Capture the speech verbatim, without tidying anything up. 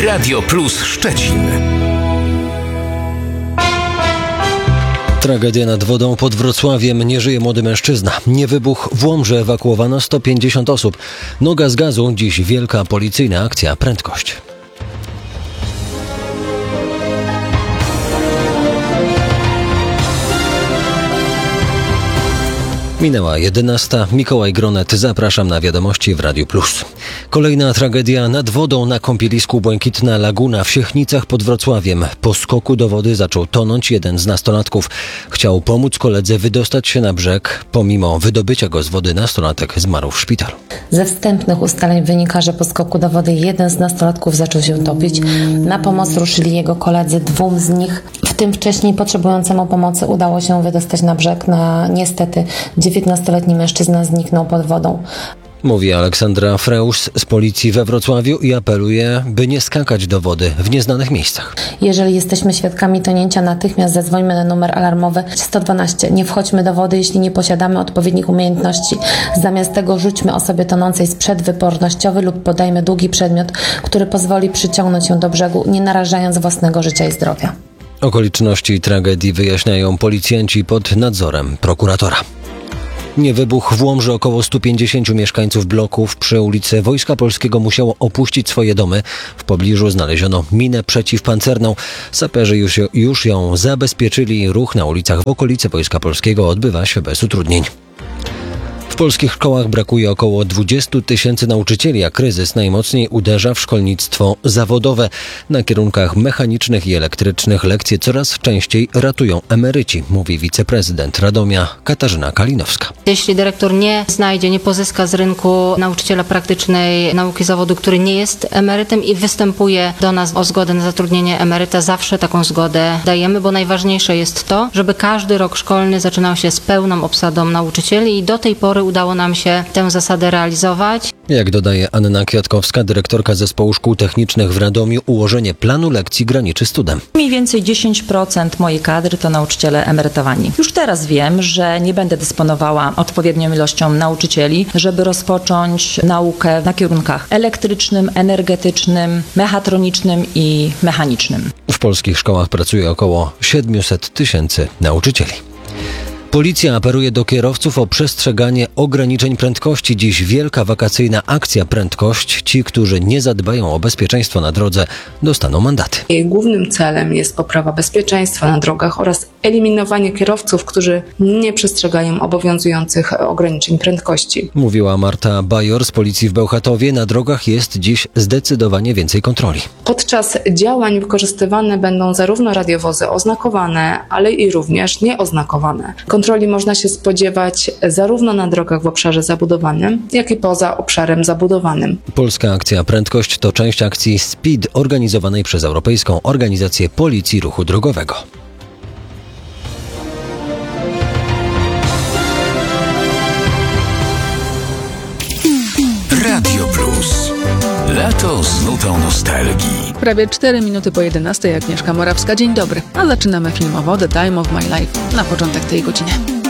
Radio Plus Szczecin. Tragedia nad wodą pod Wrocławiem. Nie żyje młody mężczyzna. Nie wybuch w Łomży, ewakuowano sto pięćdziesiąt osób. Noga z gazu. Dziś wielka policyjna akcja Prędkość. Minęła jedenasta. Mikołaj Gronet. Zapraszam na wiadomości w Radiu Plus. Kolejna tragedia nad wodą na kąpielisku Błękitna Laguna w Siechnicach pod Wrocławiem. Po skoku do wody zaczął tonąć jeden z nastolatków. Chciał pomóc koledze wydostać się na brzeg. Pomimo wydobycia go z wody nastolatek zmarł w szpitalu. Ze wstępnych ustaleń wynika, że po skoku do wody jeden z nastolatków zaczął się topić. Na pomoc ruszyli jego koledzy. Dwóm z nich, w tym wcześniej potrzebującemu pomocy, udało się wydostać na brzeg. Na niestety dziewiętnastoletni mężczyzna zniknął pod wodą. Mówi Aleksandra Freus z policji we Wrocławiu i apeluje, by nie skakać do wody w nieznanych miejscach. Jeżeli jesteśmy świadkami tonięcia, natychmiast zadzwońmy na numer alarmowy sto dwanaście. Nie wchodźmy do wody, jeśli nie posiadamy odpowiednich umiejętności. Zamiast tego rzućmy osobie tonącej sprzęt wypornościowy lub podajmy długi przedmiot, który pozwoli przyciągnąć ją do brzegu, nie narażając własnego życia i zdrowia. Okoliczności tragedii wyjaśniają policjanci pod nadzorem prokuratora. Nie wybuch w Łomży. Około stu pięćdziesięciu mieszkańców bloków przy ulicy Wojska Polskiego musiało opuścić swoje domy. W pobliżu znaleziono minę przeciwpancerną. Saperzy już, już ją zabezpieczyli. Ruch na ulicach w okolicy Wojska Polskiego odbywa się bez utrudnień. W polskich szkołach brakuje około dwudziestu tysięcy nauczycieli, a kryzys najmocniej uderza w szkolnictwo zawodowe. Na kierunkach mechanicznych i elektrycznych lekcje coraz częściej ratują emeryci, mówi wiceprezydent Radomia Katarzyna Kalinowska. Jeśli dyrektor nie znajdzie, nie pozyska z rynku nauczyciela praktycznej nauki zawodu, który nie jest emerytem i występuje do nas o zgodę na zatrudnienie emeryta, zawsze taką zgodę dajemy, bo najważniejsze jest to, żeby każdy rok szkolny zaczynał się z pełną obsadą nauczycieli i do tej pory udało nam się tę zasadę realizować. Jak dodaje Anna Kwiatkowska, dyrektorka Zespołu Szkół Technicznych w Radomiu, ułożenie planu lekcji graniczy z cudem. Mniej więcej dziesięć procent mojej kadry to nauczyciele emerytowani. Już teraz wiem, że nie będę dysponowała odpowiednią ilością nauczycieli, żeby rozpocząć naukę na kierunkach elektrycznym, energetycznym, mechatronicznym i mechanicznym. W polskich szkołach pracuje około siedmiuset tysięcy nauczycieli. Policja apeluje do kierowców o przestrzeganie ograniczeń prędkości. Dziś wielka wakacyjna akcja Prędkość. Ci, którzy nie zadbają o bezpieczeństwo na drodze, dostaną mandaty. Jej głównym celem jest poprawa bezpieczeństwa na drogach oraz eliminowanie kierowców, którzy nie przestrzegają obowiązujących ograniczeń prędkości. Mówiła Marta Bajor z policji w Bełchatowie. Na drogach jest dziś zdecydowanie więcej kontroli. Podczas działań wykorzystywane będą zarówno radiowozy oznakowane, ale i również nieoznakowane. Kontroli można się spodziewać zarówno na drogach w obszarze zabudowanym, jak i poza obszarem zabudowanym. Polska akcja Prędkość to część akcji SPEED organizowanej przez Europejską Organizację Policji Ruchu Drogowego. Radio Plus. Lato z nutą nostalgii. Prawie cztery minuty po jedenastej. Agnieszka Morawska. Dzień dobry. A zaczynamy filmowo The Time of My Life na początek tej godziny.